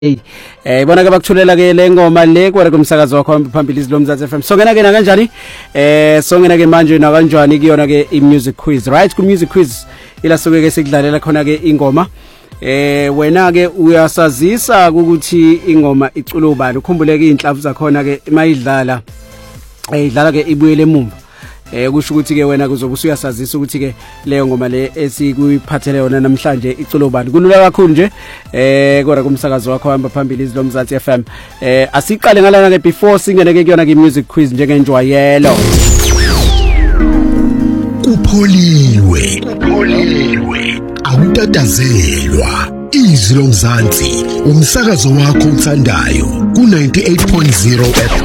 Ibona ke bakuthulela ke le ngoma le kwere kumsakazo wakho phambili izilomzansi FM. Songena ke na kanjani? Songena ke manje na kanjani kuyona ke i-music quiz. Right, ku music quiz ila soke ke sikudlalela khona ke ingoma. Wena ke uyasazisa ukuthi ingoma iculo ubani. Ukhumbule ke inhlavu zakhona ke mayidlala idlala ke ibuyele emumva. Kusho ukuthi ke wena kuzobe usuyasazisa ukuthi ke leyo ngoma le esikuyiphathele yona namhlanje iculo bani kulula kakhulu nje kodwa kumsakazo wakho hamba phambili izilomzansi FM. Asiqale ngalana ke before singene ke kuyona ke music quiz njenge njwayelo. Upholiwe awutatazelwa izilomzansi umsakazo wakho uthandayo ku 98.0 FM.